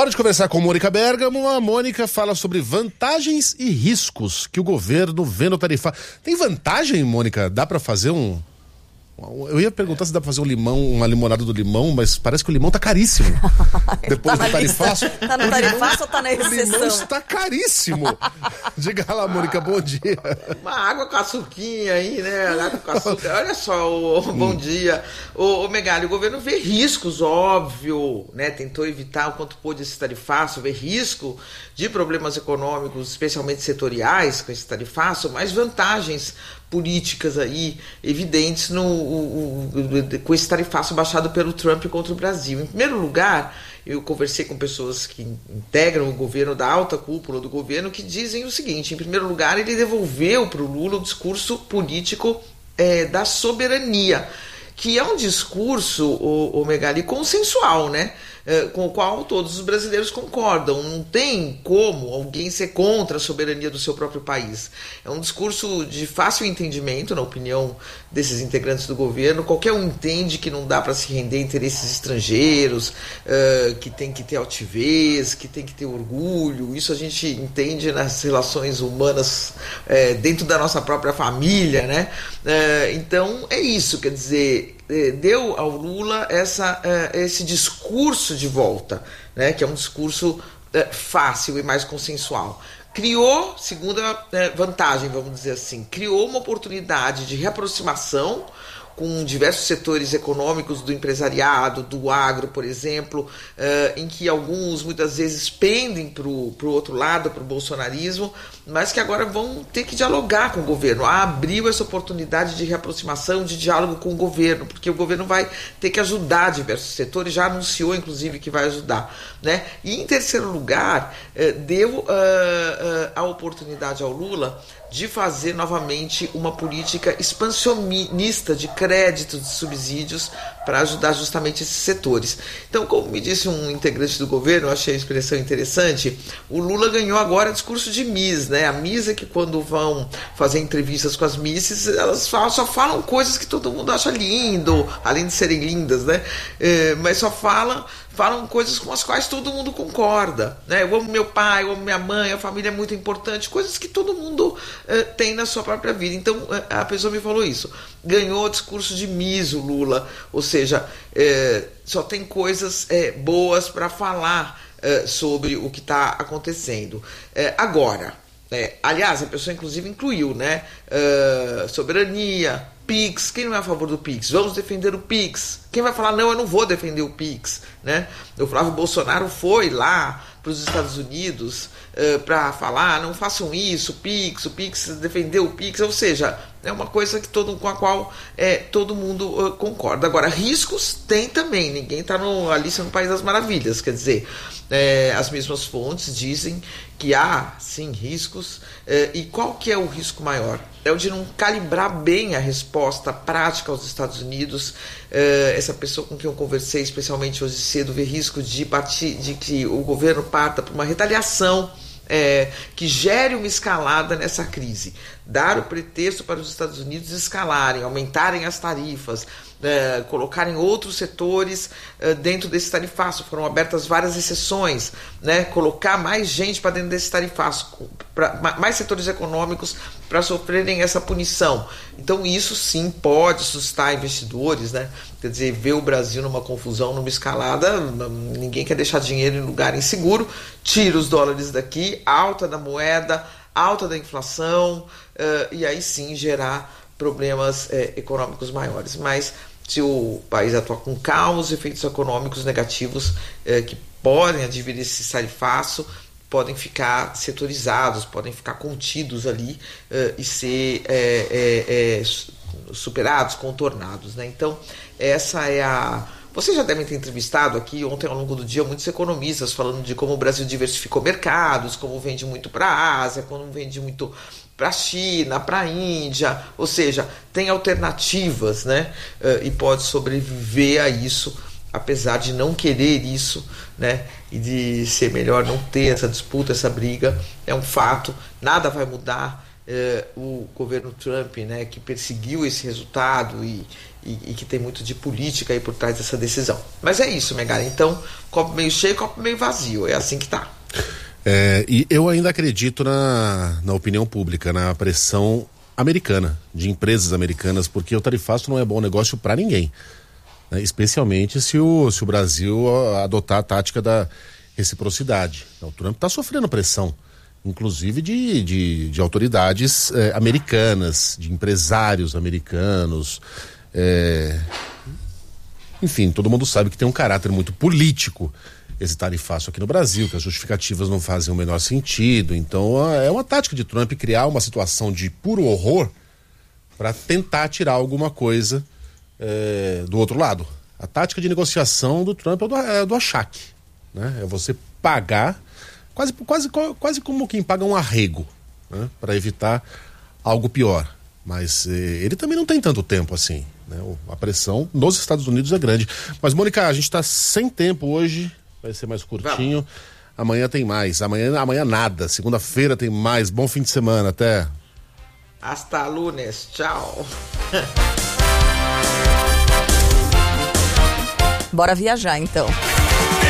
Hora de conversar com Mônica Bergamo. A Mônica fala sobre vantagens e riscos que o governo vê no tarifário. Tem vantagem, Mônica? Dá para fazer Eu ia perguntar se dá pra fazer uma limonada do limão, mas parece que o limão tá caríssimo. Depois do tarifaço. Tá no tarifaço ou tá na exceção? O limão está caríssimo. Diga lá, Mônica, bom dia. Uma água com açuquinha aí, né? Água com açúcar. Olha só, bom dia. Ô Megali, o governo vê riscos, óbvio, né? Tentou evitar o quanto pôde esse tarifaço, vê risco de problemas econômicos, especialmente setoriais, com esse tarifaço, mas vantagens políticas aí evidentes com esse tarifaço baixado pelo Trump contra o Brasil. Em primeiro lugar, eu conversei com pessoas que integram o governo, da alta cúpula do governo, que dizem o seguinte: em primeiro lugar, ele devolveu para o Lula o discurso político da soberania, que é um discurso, o Megali, consensual, né? Com o qual todos os brasileiros concordam. Não tem como alguém ser contra a soberania do seu próprio país. É um discurso de fácil entendimento, na opinião desses integrantes do governo. Qualquer um entende que não dá para se render a interesses estrangeiros, que tem que ter altivez, que tem que ter orgulho. Isso a gente entende nas relações humanas dentro da nossa própria família, né? Então é isso, quer dizer, deu ao Lula esse discurso de volta, né, que é um discurso fácil e mais consensual. Criou, segunda vantagem, vamos dizer assim, criou uma oportunidade de reaproximação com diversos setores econômicos do empresariado, do agro, por exemplo, em que alguns muitas vezes pendem para o outro lado, para o bolsonarismo, mas que agora vão ter que dialogar com o governo. Abriu essa oportunidade de reaproximação, de diálogo com o governo, porque o governo vai ter que ajudar diversos setores, já anunciou inclusive que vai ajudar, né? E em terceiro lugar, deu a oportunidade ao Lula de fazer novamente uma política expansionista de créditos, de subsídios, para ajudar justamente esses setores. Então, como me disse um integrante do governo, eu achei a expressão interessante, o Lula ganhou agora discurso de Miss, né? A Miss é que quando vão fazer entrevistas com as Misses, elas só falam coisas que todo mundo acha lindo, além de serem lindas, né? Mas só falam coisas com as quais todo mundo concorda, né? Eu amo meu pai, eu amo minha mãe, a família é muito importante, coisas que todo mundo tem na sua própria vida. Então a pessoa me falou isso, ganhou o discurso de Miss o Lula, ou seja, só tem coisas boas para falar sobre o que está acontecendo. Agora, aliás, a pessoa inclusive incluiu, né? Soberania, PIX, quem não é a favor do PIX? Vamos defender o PIX. Quem vai falar, não, eu não vou defender o PIX, né? O Flávio Bolsonaro foi lá para os Estados Unidos para falar, não façam isso, o PIX defendeu o PIX, ou seja, é uma coisa com a qual todo mundo concorda. Agora, riscos tem também, ninguém está no Alice no País das Maravilhas, quer dizer, as mesmas fontes dizem que há, sim, riscos, e qual que é o risco maior? É o de não calibrar bem a resposta prática aos Estados Unidos. Essa pessoa com quem eu conversei, especialmente hoje cedo, vê risco de que o governo parta para uma retaliação que gere uma escalada nessa crise. Dar o pretexto para os Estados Unidos escalarem, aumentarem as tarifas, colocarem outros setores dentro desse tarifaço. Foram abertas várias exceções, né? Colocar mais gente para dentro desse tarifaço, mais setores econômicos para sofrerem essa punição. Então isso sim pode suscitar investidores, né? Quer dizer, ver o Brasil numa confusão, numa escalada, ninguém quer deixar dinheiro em lugar inseguro, tira os dólares daqui, alta da moeda, alta da inflação, e aí sim gerar problemas econômicos maiores. Mas se o país atuar com calma, os efeitos econômicos negativos que podem advir desse tarifaço podem ficar setorizados, podem ficar contidos ali e ser superados, contornados, né? Então, essa é a... Vocês já devem ter entrevistado aqui ontem ao longo do dia muitos economistas falando de como o Brasil diversificou mercados, como vende muito para a Ásia, como vende muito para a China, para a Índia, ou seja, tem alternativas, né? E pode sobreviver a isso, apesar de não querer isso, né? E de ser melhor não ter essa disputa, essa briga. É um fato, nada vai mudar o governo Trump, né, que perseguiu esse resultado e que tem muito de política aí por trás dessa decisão. Mas é isso, Megali. Então, copo meio cheio, copo meio vazio. É assim que tá. E eu ainda acredito na opinião pública, na pressão americana, de empresas americanas, porque o tarifaço não é bom negócio para ninguém, né? Especialmente se o Brasil adotar a tática da reciprocidade. O Trump está sofrendo pressão, inclusive de autoridades americanas, de empresários americanos. Enfim, todo mundo sabe que tem um caráter muito político esse tarifaço aqui no Brasil, que as justificativas não fazem o menor sentido. Então é uma tática de Trump criar uma situação de puro horror para tentar tirar alguma coisa do outro lado. A tática de negociação do Trump é do achaque, né? É você pagar quase como quem paga um arrego, né? Para evitar algo pior. Mas ele também não tem tanto tempo assim, né? A pressão nos Estados Unidos é grande. Mas, Mônica, a gente está sem tempo hoje. Vai ser mais curtinho. Vamos. Amanhã tem mais. Amanhã nada. Segunda-feira tem mais. Bom fim de semana. Até. Hasta lunes. Tchau. Bora viajar, então.